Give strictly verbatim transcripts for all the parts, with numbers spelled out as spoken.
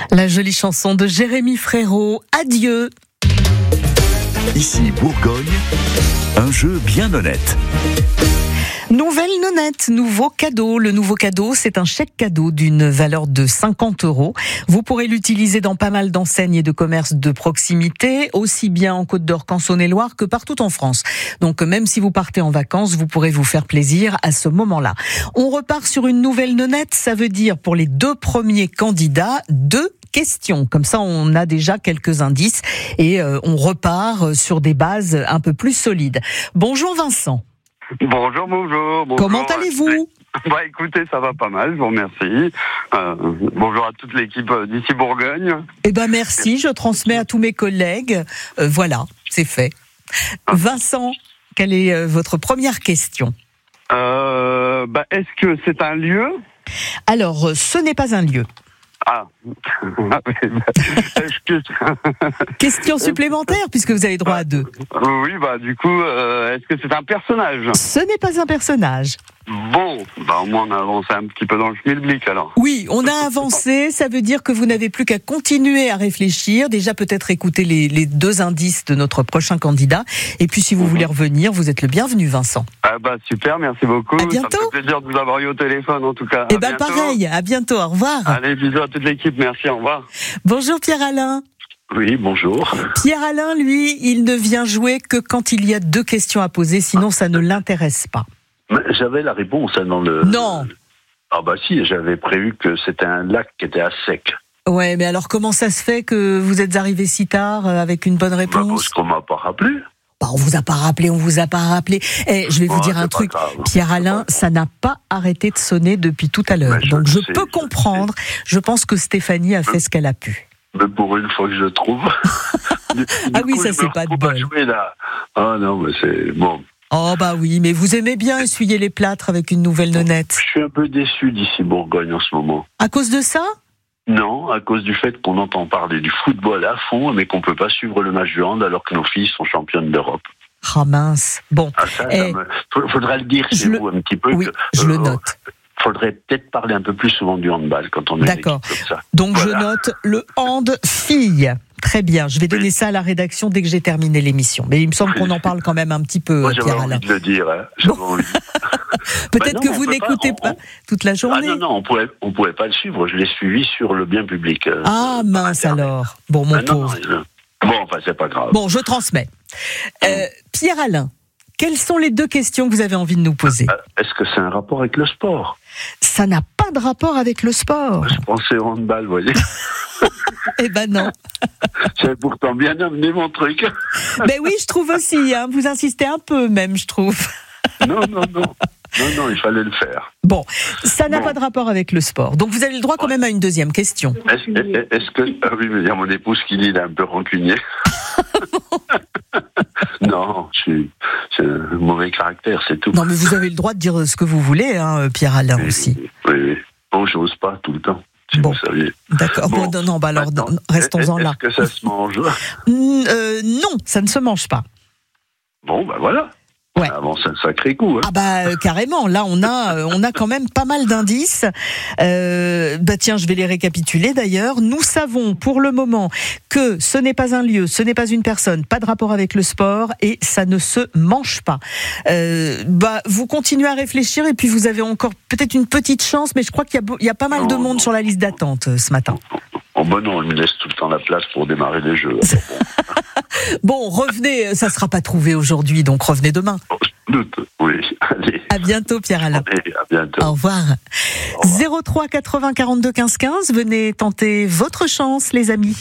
La jolie chanson de Jérémy Frérot, Adieu. Ici Bourgogne, un jeu bien honnête. Nouvelle nonnette, nouveau cadeau. Le nouveau cadeau, c'est un chèque cadeau d'une valeur de cinquante euros. Vous pourrez l'utiliser dans pas mal d'enseignes et de commerces de proximité, aussi bien en Côte d'Or qu'en Saône-et-Loire que partout en France. Donc même si vous partez en vacances, vous pourrez vous faire plaisir à ce moment-là. On repart sur une nouvelle nonnette, ça veut dire pour les deux premiers candidats, deux questions. Comme ça, on a déjà quelques indices et euh, on repart sur des bases un peu plus solides. Bonjour Vincent. Bonjour, bonjour, bonjour. Comment allez-vous ? Bah écoutez, ça va pas mal, je vous remercie. Euh, bonjour à toute l'équipe d'ici Bourgogne. Eh ben merci, je transmets à tous mes collègues. Euh, voilà, c'est fait. Vincent, quelle est euh, votre première question ? euh, bah, Est-ce que c'est un lieu ? Alors, euh, ce n'est pas un lieu. Ah. Est-ce que... Question supplémentaire, puisque vous avez droit à deux. Oui, bah du coup, euh, est-ce que c'est un personnage ? Ce n'est pas un personnage. Bon, bah au moins on a avancé un petit peu dans le schmilblick alors. Oui, on a avancé, ça veut dire que vous n'avez plus qu'à continuer à réfléchir, déjà peut-être écouter les, les deux indices de notre prochain candidat, et puis si vous voulez revenir, vous êtes le bienvenu Vincent. Ah bah super, merci beaucoup. À bientôt. Ça me fait plaisir de vous avoir eu au téléphone en tout cas. Eh ben pareil, à bientôt, au revoir. Allez, bisous à toute l'équipe, merci, au revoir. Bonjour Pierre-Alain. Oui, bonjour. Pierre-Alain, lui, il ne vient jouer que quand il y a deux questions à poser, sinon ça ne l'intéresse pas. J'avais la réponse hein, dans le... Non. Ah bah si, j'avais prévu que c'était un lac qui était à sec. Ouais, mais alors comment ça se fait que vous êtes arrivé si tard avec une bonne réponse ? Bah parce qu'on m'a pas rappelé. Bah, on vous a pas rappelé, on vous a pas rappelé. Eh, je vais vous oh, dire un truc, Pierre-Alain, ça n'a pas arrêté de sonner depuis tout à l'heure. Mais Donc je, je sais, peux je comprendre. Je pense que Stéphanie a fait ce qu'elle a pu. Mais pour une fois que je trouve. du, ah du oui, coup, ça c'est pas de bol. Jouer, là. Ah non, mais c'est bon. Oh bah oui, mais vous aimez bien essuyer les plâtres avec une nouvelle nonnette. Je suis un peu déçu d'ici Bourgogne en ce moment. À cause de ça ? Non, à cause du fait qu'on entend parler du football à fond, mais qu'on peut pas suivre le match du hand alors que nos filles sont championnes d'Europe. Ah mince, bon. Ah, ça, eh, ça me... Faudrait le dire chez le... vous un petit peu. Oui, que, je euh, le note. Faudrait peut-être parler un peu plus souvent du handball quand on est D'accord. une équipe comme ça. Donc voilà. je note le hand fille. Très bien, je vais donner ça à la rédaction dès que j'ai terminé l'émission. Mais il me semble qu'on en parle quand même un petit peu, Moi, j'avais Pierre-Alain. envie de le dire. Hein. J'avais Bon. envie. Peut-être bah non, que vous n'écoutez pas, pas, pas toute la journée. Ah non, non, on pouvait, on pouvait pas le suivre. Je l'ai suivi sur le bien public. Euh, ah mince alors. Bon, mon ah, non, pauvre. non, je... Bon, enfin, c'est pas grave. Bon, je transmets. Euh, Pierre-Alain, quelles sont les deux questions que vous avez envie de nous poser ? Est-ce que c'est un rapport avec le sport ? Ça n'a pas de rapport avec le sport. Je pensais au handball, vous voyez. Eh ben non. J'avais pourtant bien amené mon truc. Ben oui, je trouve aussi. Hein, vous insistez un peu même, je trouve. Non, non, non. Non, non, il fallait le faire. Bon, ça n'a bon. pas de rapport avec le sport. Donc vous avez le droit quand même à une deuxième question. Est-ce, est-ce que... Ah oui, mais il y a mon épouse qui dit, il est un peu rancunier. Non, je suis... c'est un mauvais caractère, c'est tout. Non, mais vous avez le droit de dire ce que vous voulez, hein, Pierre-Alain oui, aussi. Oui, oui. Bon, j'ose pas tout le temps, si bon. vous saviez. D'accord, bon, non, non, bah alors, Maintenant, restons-en est-ce là. Est-ce que ça se mange ? euh, Non, ça ne se mange pas. Bon, ben voilà. Ouais. On avance un sacré coup. Hein. Ah bah euh, carrément, là on a euh, on a quand même pas mal d'indices. Euh, bah tiens, je vais les récapituler d'ailleurs. Nous savons pour le moment que ce n'est pas un lieu, ce n'est pas une personne, pas de rapport avec le sport et ça ne se mange pas. Euh, bah vous continuez à réfléchir et puis vous avez encore peut-être une petite chance, mais je crois qu'il y a il y a pas mal non, de monde non. sur la liste d'attente euh, ce matin. Oh ben non, on me laisse tout le temps la place pour démarrer les jeux. Bon, revenez, ça sera pas trouvé aujourd'hui, donc revenez demain. Oui, allez. À bientôt, Pierre-Alain. Allez, à bientôt. Au revoir. Au revoir. zéro trois quatre-vingts quarante-deux quinze quinze, venez tenter votre chance, les amis.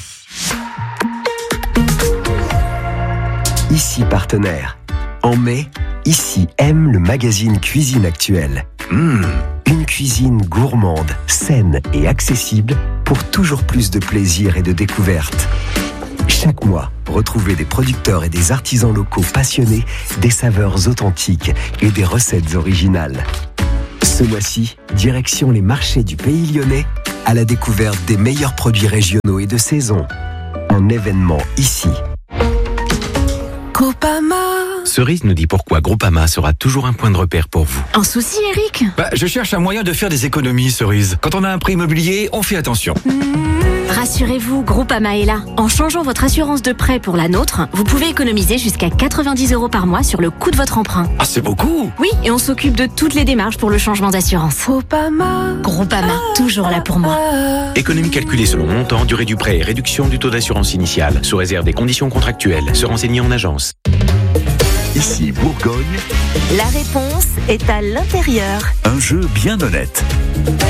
Ici partenaire. En mai, Ici aime le magazine Cuisine Actuelle. Mmh, une cuisine gourmande, saine et accessible pour toujours plus de plaisir et de découverte. Chaque mois, retrouvez des producteurs et des artisans locaux passionnés, des saveurs authentiques et des recettes originales. Ce mois-ci, direction les marchés du Pays Lyonnais à la découverte des meilleurs produits régionaux et de saison. Un événement ici. Coupama. Cerise nous dit pourquoi Groupama sera toujours un point de repère pour vous. Un souci, Eric? Bah, je cherche un moyen de faire des économies, Cerise. Quand on a un prêt immobilier, on fait attention. Mmh. Rassurez-vous, Groupama est là. En changeant votre assurance de prêt pour la nôtre, vous pouvez économiser jusqu'à quatre-vingt-dix euros par mois sur le coût de votre emprunt. Ah, c'est beaucoup! Oui, et on s'occupe de toutes les démarches pour le changement d'assurance. Groupama. Groupama, toujours là pour moi. Économie calculée selon montant, durée du prêt et réduction du taux d'assurance initiale, sous réserve des conditions contractuelles. Se renseigner en agence. Ici Bourgogne, La réponse est à l'intérieur. un jeu bien honnête.